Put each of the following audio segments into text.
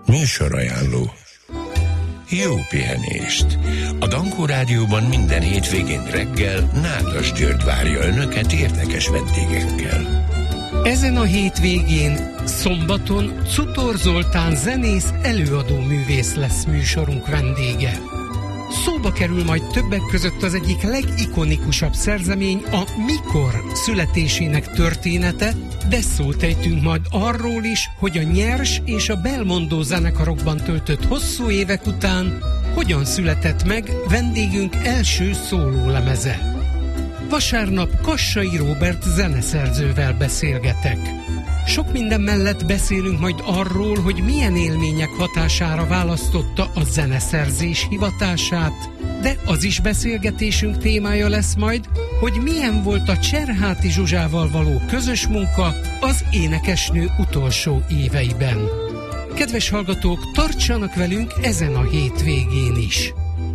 Műsorajánló. Jó pihenést! A Dankó Rádióban minden hétvégén reggel Nádas György várja Önöket érdekes vendégekkel. Ezen a hétvégén, szombaton Cutor Zoltán zenész, előadó művész lesz műsorunk vendége. Szóba kerül majd többek között az egyik legikonikusabb szerzemény, a Mikor születésének története, de szót ejtünk majd arról is, hogy a Nyers és a Belmondo zenekarokban töltött hosszú évek után hogyan született meg vendégünk első szólólemeze. Vasárnap Kassai Róbert zeneszerzővel beszélgetek. Sok minden mellett beszélünk majd arról, hogy milyen élmények hatására választotta a zeneszerzés hivatását, de az is beszélgetésünk témája lesz majd, hogy milyen volt a Cserháti Zsuzsával való közös munka az énekesnő utolsó éveiben. Kedves hallgatók, tartsanak velünk ezen a hétvégén is!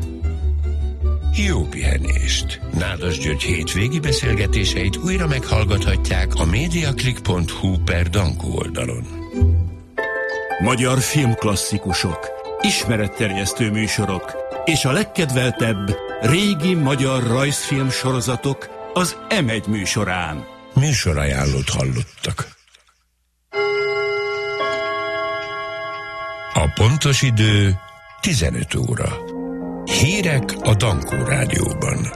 Jó pihenést! Nádas György hétvégi beszélgetéseit újra meghallgathatják a mediaclick.hu/Dankó oldalon. Magyar filmklasszikusok, ismeretterjesztő műsorok és a legkedveltebb régi magyar rajzfilm sorozatok az M1 műsorán. Műsorajánlót hallottak. A pontos idő 15 óra. Hírek a Dankó Rádióban.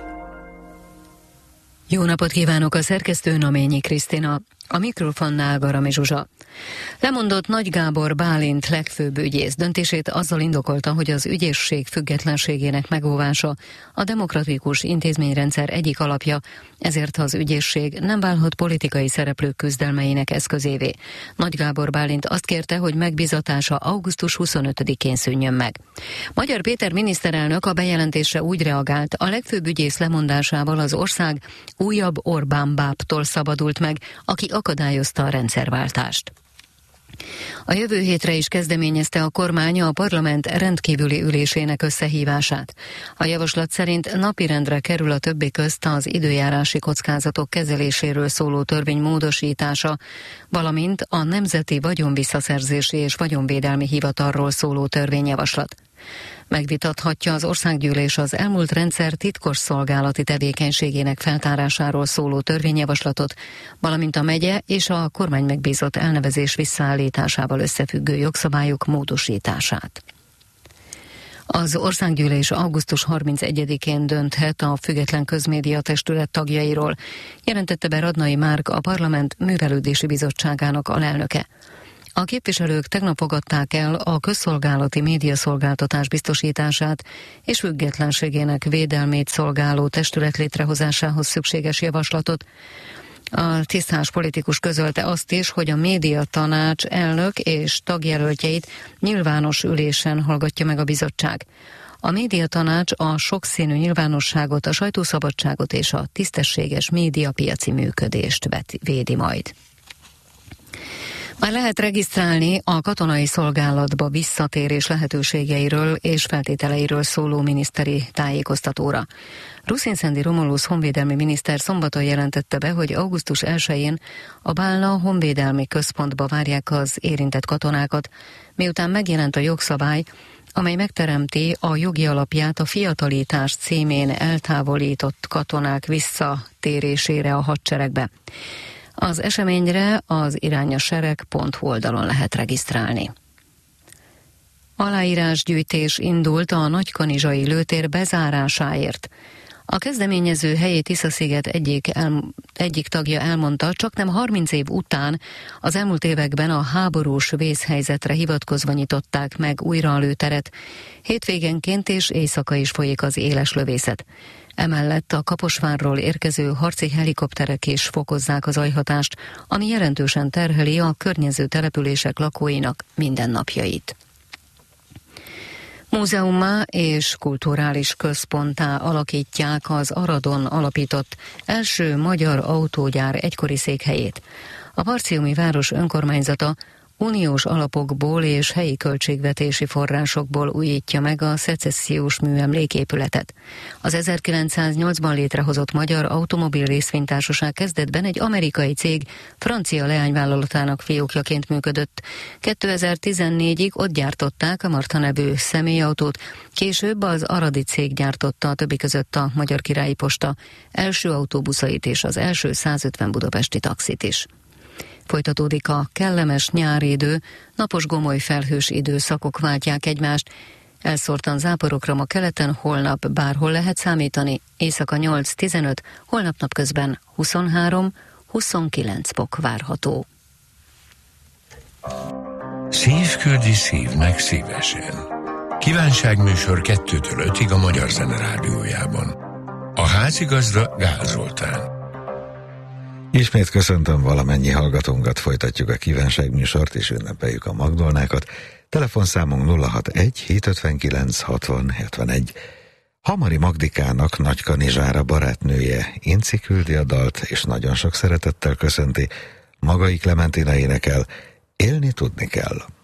Jó napot kívánok, a szerkesztő Naményi Krisztina, a mikrofonnál Garami Zsuzsa. Lemondott Nagy Gábor Bálint legfőbb ügyész döntését azzal indokolta, hogy az ügyészség függetlenségének megóvása a demokratikus intézményrendszer egyik alapja, ezért az ügyészség nem válhat politikai szereplők küzdelmeinek eszközévé. Nagy Gábor Bálint azt kérte, hogy megbízatása augusztus 25-én szűnjön meg. Magyar Péter miniszterelnök a bejelentésre úgy reagált, a legfőbb ügyész lemondásával az ország újabb Orbán bábtól szabadult meg, aki akadályozta a rendszerváltást. A jövő hétre is kezdeményezte a kormány a parlament rendkívüli ülésének összehívását. A javaslat szerint napirendre kerül a többi közt az időjárási kockázatok kezeléséről szóló törvény módosítása, valamint a Nemzeti Vagyonvisszaszerzési és Vagyonvédelmi Hivatalról szóló törvényjavaslat. Megvitathatja az országgyűlés az elmúlt rendszer titkosszolgálati tevékenységének feltárásáról szóló törvényjavaslatot, valamint a megye és a kormány megbízott elnevezés visszaállításával összefüggő jogszabályok módosítását. Az országgyűlés augusztus 31-én dönthet a Független Közmédia Testület tagjairól, jelentette be Radnai Márk, a Parlament Művelődési Bizottságának alelnöke. A képviselők tegnap fogadták el a közszolgálati médiaszolgáltatás biztosítását és függetlenségének védelmét szolgáló testület létrehozásához szükséges javaslatot. A tisztás politikus közölte azt is, hogy a médiatanács elnök és tagjelöltjeit nyilvános ülésen hallgatja meg a bizottság. A médiatanács a sokszínű nyilvánosságot, a sajtószabadságot és a tisztességes médiapiaci működést védi majd. Már lehet regisztrálni a katonai szolgálatba visszatérés lehetőségeiről és feltételeiről szóló miniszteri tájékoztatóra. Ruszinszendi Romulusz honvédelmi miniszter szombaton jelentette be, hogy augusztus 1-én a Bálna honvédelmi központba várják az érintett katonákat, miután megjelent a jogszabály, amely megteremti a jogi alapját a fiatalítás címén eltávolított katonák visszatérésére a hadseregbe. Az eseményre az irányasereg.hu oldalon lehet regisztrálni. Aláírásgyűjtés indult a Nagykanizsai lőtér bezárásáért. A kezdeményező helyi Tisza-sziget egyik tagja elmondta, csaknem 30 év után az elmúlt években a háborús vészhelyzetre hivatkozva nyitották meg újra a lőteret. Hétvégenként és éjszaka is folyik az éles lövészet. Emellett a Kaposvárról érkező harci helikopterek is fokozzák az zajhatást, ami jelentősen terheli a környező települések lakóinak mindennapjait. Múzeummá és kulturális központtá alakítják az Aradon alapított első magyar autógyár egykori székhelyét. A Partiumi város önkormányzata uniós alapokból és helyi költségvetési forrásokból újítja meg a szecessziós műemléképületet. Az 1908-ban létrehozott Magyar Automobil Részvénytársaság kezdetben egy amerikai cég francia leányvállalatának fiókjaként működött. 2014-ig ott gyártották a Marta nevű személyautót, később az aradi cég gyártotta többi között a Magyar Királyi Posta első autóbuszait és az első 150 budapesti taxit is. Folytatódik a kellemes nyári idő, napos gomoly felhős időszakok váltják egymást. Elszórtan záporokra ma keleten, holnap bárhol lehet számítani, éjszaka 8-15, holnap napközben 23-29 fok várható. Szív küldi szívnek szívesen. Kívánságműsor 2-től 5-ig a Magyar Zene Rádiójában. A házigazda Gál Zoltán. Ismét köszöntöm valamennyi hallgatónkat, folytatjuk a kívánságműsort és ünnepeljük a Magdolnákat. Telefonszámunk 061 759 60 71. Hamari Magdikának, Nagykanizsára barátnője Inci küldi a dalt, és nagyon sok szeretettel köszönti. Magai Klementina énekel, élni tudni kell.